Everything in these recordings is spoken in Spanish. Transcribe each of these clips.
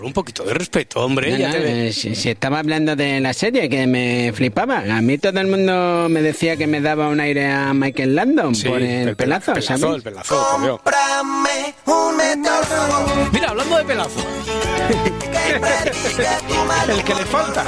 Un poquito de respeto, hombre. Si estaba hablando de la serie, que me flipaba. A mí todo el mundo me decía que me daba un aire a Michael Landon por el pelazo, ¿sabes? El pelazo, cómprame un metáfono. Mira, hablando de pelazo. El que le falta.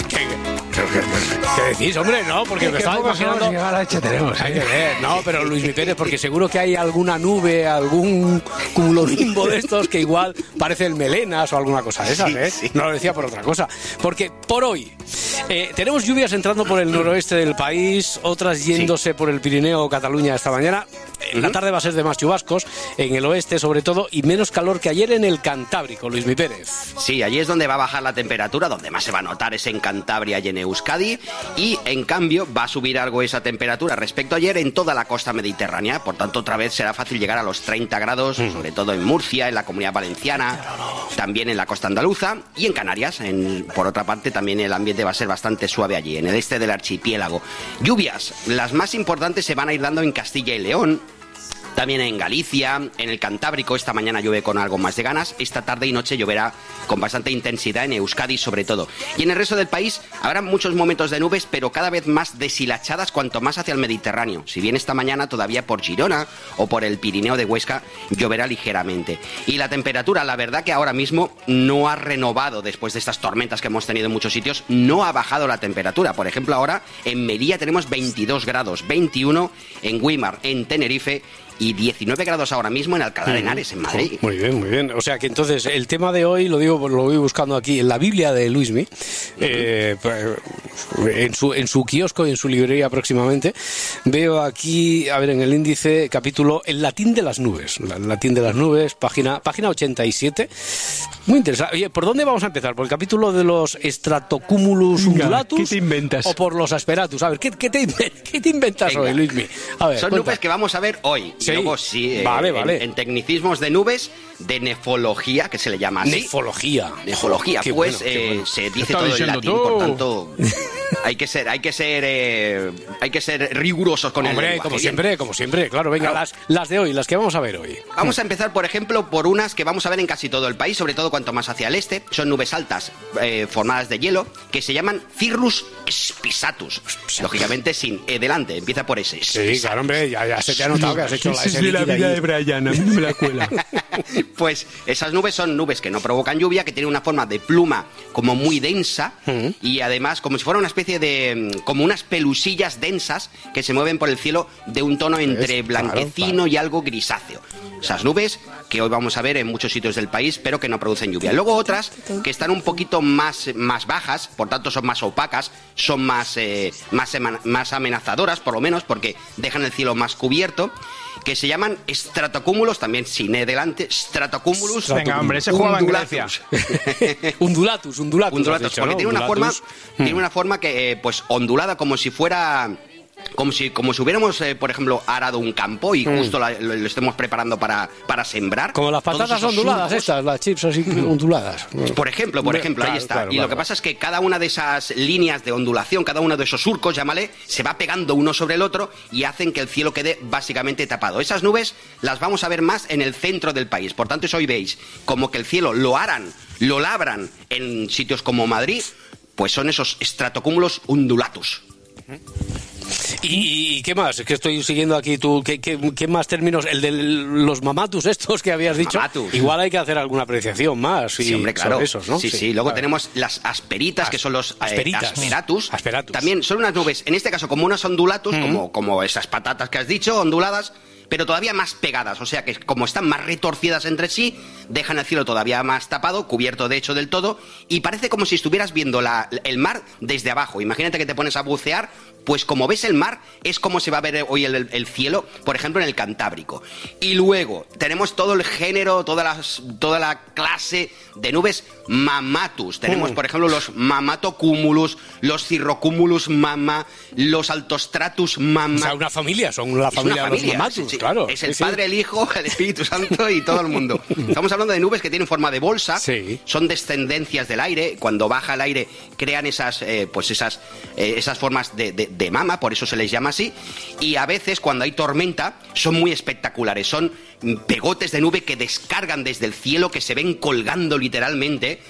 ¿Qué decís, hombre? No, porque me estaba imaginando... Hay que ver, no, pero Luis Mi Pérez, porque seguro que hay alguna nube, algún cumulonimbo de estos que igual parecen melenas o alguna cosa de esas, ¿eh? Sí. No lo decía por otra cosa. Porque por hoy tenemos lluvias entrando por el noroeste del país, otras yéndose por el Pirineo o Cataluña esta mañana. La tarde va a ser de más chubascos, en el oeste sobre todo, y menos calor que ayer en el Cantábrico, Luis Mi Pérez. Sí, allí es donde va a bajar la temperatura, donde más se va a notar es en Cantabria y en Euskadi, y en cambio va a subir algo esa temperatura respecto a ayer en toda la costa mediterránea. Por tanto, otra vez será fácil llegar a los 30 grados, sobre todo en Murcia, en la Comunidad Valenciana, también en la costa andaluza y en Canarias. Por otra parte, también el ambiente va a ser bastante suave allí, en el este del archipiélago. Lluvias, las más importantes se van a ir dando en Castilla y León, también en Galicia, en el Cantábrico. Esta mañana llueve con algo más de ganas. Esta tarde y noche lloverá con bastante intensidad en Euskadi sobre todo. Y en el resto del país habrá muchos momentos de nubes, pero cada vez más deshilachadas cuanto más hacia el Mediterráneo. Si bien esta mañana todavía por Girona o por el Pirineo de Huesca lloverá ligeramente. Y la temperatura, la verdad que ahora mismo no ha renovado después de estas tormentas que hemos tenido en muchos sitios. No ha bajado la temperatura. Por ejemplo, ahora en Melilla tenemos 22 grados, 21 en Güímar, en Tenerife, y 19 grados ahora mismo en Alcalá de Henares, en Madrid. Muy bien, muy bien. O sea que entonces el tema de hoy, lo digo, lo voy buscando aquí en la Biblia de Luismi, en su kiosco y en su librería próximamente. Veo aquí, a ver, en el índice, capítulo El latín de las nubes. El latín de las nubes, página 87. Muy interesante. Oye, ¿por dónde vamos a empezar? ¿Por el capítulo de los Stratocumulus undulatus? ¿Qué te inventas? ¿O por los asperatus? A ver, ¿qué te inventas hoy, Luismi? A ver, son nubes que vamos a ver hoy. Sí. Y luego vale. En tecnicismos de nubes, de nefología, que se le llama así. Nefología. Qué pues bueno. Se dice todo en latín, por tanto hay que ser rigurosos con el lenguaje. Como siempre, claro. Venga, las de hoy, las que vamos a ver hoy. Vamos a empezar, por ejemplo, por unas que vamos a ver en casi todo el país, sobre todo cuanto más hacia el este. Son nubes altas formadas de hielo, que se llaman cirrus spisatus. Lógicamente sin E delante, empieza por S. Sí, claro, hombre, ya se te ha notado que has hecho la S. Es de la vida de Brian, a mí no me la cuela. Pues esas nubes son nubes que no provocan lluvia, que tienen una forma de pluma como muy densa y además como si fuera una especie de... como unas pelusillas densas que se mueven por el cielo de un tono entre blanquecino y algo grisáceo. Esas nubes que hoy vamos a ver en muchos sitios del país, pero que no producen lluvia. Luego otras que están un poquito más bajas, por tanto son más opacas, son más amenazadoras, por lo menos, porque dejan el cielo más cubierto, que se llaman stratocúmulos, también sin E delante, stratocúmulos. Venga, hombre, ese jugaba en Grecia. Undulatus, dicho, porque ¿no? Tiene una forma que pues ondulada, como si fuera... Como si hubiéramos, por ejemplo, arado un campo y justo lo estemos preparando para sembrar. Como las patatas onduladas estas, las chips así onduladas. Por ejemplo, ahí está. Claro, lo que pasa es que cada una de esas líneas de ondulación, cada uno de esos surcos, llámale, se va pegando uno sobre el otro y hacen que el cielo quede básicamente tapado. Esas nubes las vamos a ver más en el centro del país. Por tanto, hoy veis como que el cielo lo labran en sitios como Madrid, pues son esos stratocúmulos undulatus. ¿Y qué más? Es que estoy siguiendo aquí tú. ¿Qué más términos? El de los mamatus estos que habías dicho. Mamatus. Igual hay que hacer alguna apreciación más. Sí, hombre, claro. Sobre esos, ¿no? Sí. Luego tenemos las asperitas, que son los asperatus. Asperatus. También son unas nubes, en este caso como unas ondulatus, como esas patatas que has dicho, onduladas, pero todavía más pegadas. O sea que como están más retorcidas entre sí, dejan el cielo todavía más tapado, cubierto de hecho del todo, y parece como si estuvieras viendo el mar desde abajo. Imagínate que te pones a bucear, pues como ves el mar, es como se va a ver hoy el cielo, por ejemplo, en el Cantábrico. Y luego tenemos todo el género, toda la clase de nubes mamatus. Tenemos, por ejemplo, los mamatocúmulus, los cirrocúmulus mama, los altostratus mama. O sea, una familia, son la familia de los mamatus. claro. Es el Padre, el Hijo, el Espíritu Santo y todo el mundo. Estamos hablando de nubes que tienen forma de bolsa, son descendencias del aire. Cuando baja el aire crean esas formas de mama, por eso se les llama así. Y a veces cuando hay tormenta son muy espectaculares, son pegotes de nube que descargan desde el cielo, que se ven colgando literalmente